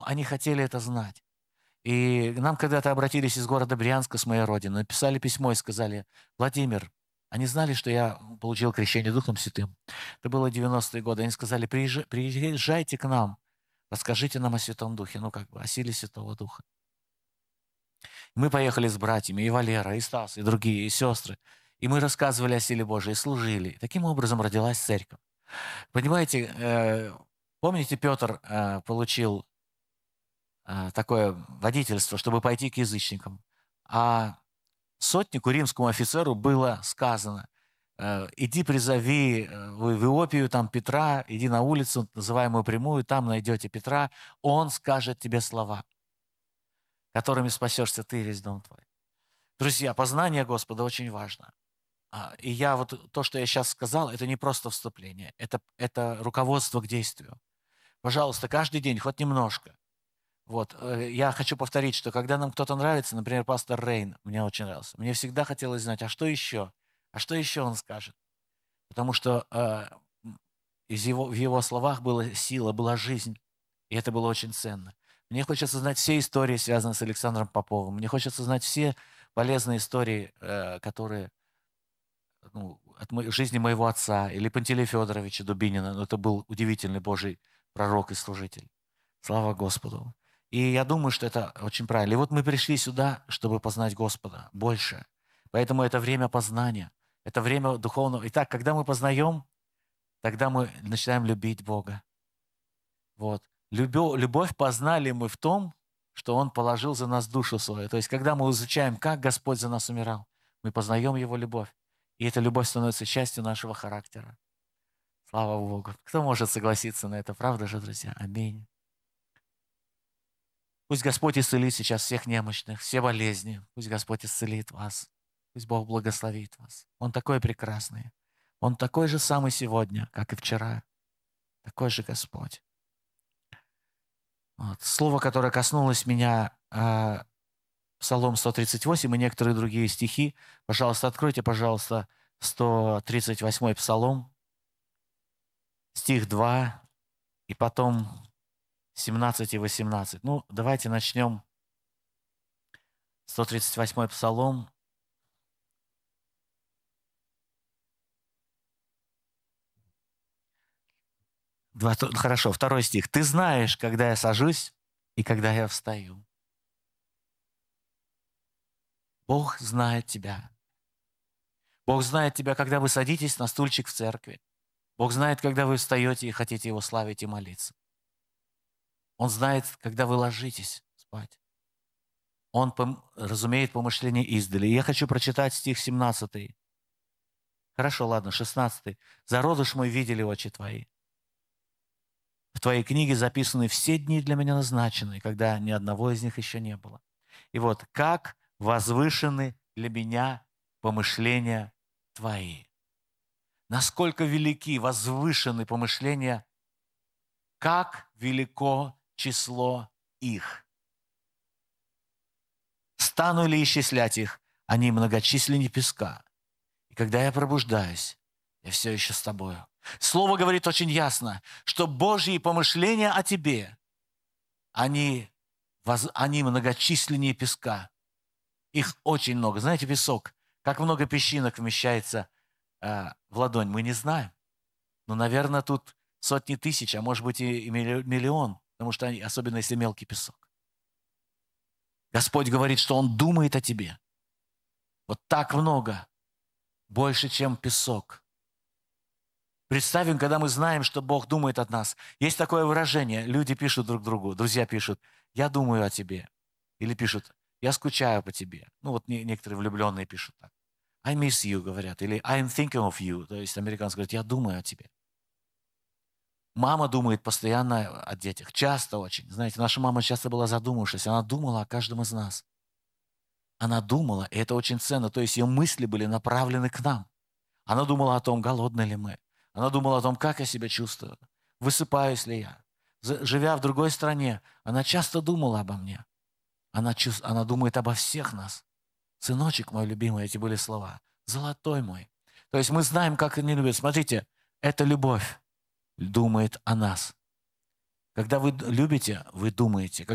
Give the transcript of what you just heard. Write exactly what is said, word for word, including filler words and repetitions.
Они хотели это знать. И к нам когда-то обратились из города Брянска, с моей родины, написали письмо и сказали: Владимир, они знали, что я получил крещение Духом Святым. Это было девяностые годы. Они сказали: «Приезжай- приезжайте к нам, расскажите нам о Святом Духе, ну как бы о силе Святого Духа». Мы поехали с братьями, и Валера, и Стас, и другие, и сестры. И мы рассказывали о силе Божией, служили. Таким образом родилась церковь. Понимаете, э, помните, Петр э, получил э, такое водительство, чтобы пойти к язычникам. А сотнику, римскому офицеру, было сказано: э, иди призови э, в в Иопию там Петра, иди на улицу, называемую Прямую, там найдете Петра, он скажет тебе слова, которыми спасешься ты и весь дом твой. Друзья, познание Господа очень важно. А, И я вот то, что я сейчас сказал, это не просто вступление, это, это руководство к действию. Пожалуйста, каждый день, хоть немножко. Вот, э, я хочу повторить, что когда нам кто-то нравится, например, пастор Рейн, мне очень нравился, мне всегда хотелось знать, а что еще? А что еще он скажет? Потому что э, м, из его, в его словах была сила, была жизнь, и это было очень ценно. Мне хочется знать все истории, связанные с Александром Поповым. Мне хочется знать все полезные истории, э, которые ну, от мо- жизни моего отца или Пантелея Федоровича Дубинина. Ну, это был удивительный Божий пророк и служитель. Слава Господу. И я думаю, что это очень правильно. И вот мы пришли сюда, чтобы познать Господа больше. Поэтому это время познания. Это время духовного. Итак, когда мы познаем, тогда мы начинаем любить Бога. Вот. Любо- любовь познали мы в том, что Он положил за нас душу свою. То есть, когда мы изучаем, как Господь за нас умирал, мы познаем Его любовь. И эта любовь становится частью нашего характера. Слава Богу. Кто может согласиться на это? Правда же, друзья? Аминь. Пусть Господь исцелит сейчас всех немощных, все болезни. Пусть Господь исцелит вас. Пусть Бог благословит вас. Он такой прекрасный. Он такой же самый сегодня, как и вчера. Такой же Господь. Вот. Слово, которое коснулось меня, э, Псалом сто тридцать восемь и некоторые другие стихи. Пожалуйста, откройте, пожалуйста, сто тридцать восьмой Псалом, стих два, и потом семнадцать и восемнадцать. Ну, давайте начнем. сто тридцать восьмой Псалом. Два, хорошо, второй стих. «Ты знаешь, когда я сажусь и когда я встаю». Бог знает тебя. Бог знает тебя, когда вы садитесь на стульчик в церкви. Бог знает, когда вы встаете и хотите Его славить и молиться. Он знает, когда вы ложитесь спать. Он пом- разумеет помышления издали. И я хочу прочитать стих семнадцатый. Хорошо, ладно, шестнадцатый. «Зародыш мой видели очи твои. В твоей книге записаны все дни для меня назначенные, когда ни одного из них еще не было. И вот как возвышены для меня помышления твои». Насколько велики, возвышены помышления, как велико число их. Стану ли исчислять их, они многочисленнее песка. И когда я пробуждаюсь, я все еще с тобою. Слово говорит очень ясно, что Божьи помышления о тебе, они, воз- они многочисленнее песка. Их очень много. Знаете, песок, как много песчинок вмещается э, в ладонь, мы не знаем. Но, наверное, тут сотни тысяч, а может быть и и милли- миллион, потому что они, особенно если мелкий песок. Господь говорит, что Он думает о тебе. Вот так много, больше, чем песок. Представим, когда мы знаем, что Бог думает о нас. Есть такое выражение, люди пишут друг другу, друзья пишут: «Я думаю о тебе». Или пишут: «Я скучаю по тебе». Ну вот не- некоторые влюбленные пишут так. «I miss you», говорят. Или «I'm thinking of you». То есть американцы говорят: «Я думаю о тебе». Мама думает постоянно о детях, часто очень. Знаете, наша мама часто была задумавшись, она думала о каждом из нас. Она думала, и это очень ценно, то есть ее мысли были направлены к нам. Она думала о том, голодны ли мы. Она думала о том, как я себя чувствую, высыпаюсь ли я. За- Живя в другой стране, она часто думала обо мне. Она, чувс- она думает обо всех нас. «Сыночек мой любимый», эти были слова. «Золотой мой». То есть мы знаем, как они любят. Смотрите, это любовь думает о нас. Когда вы д любите, вы думаете.